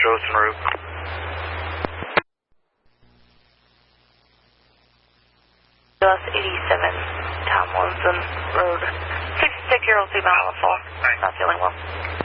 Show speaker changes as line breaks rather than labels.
Ocean Route.
US 87, Tomlinson Road. 66 year old female on the phone. Not feeling well.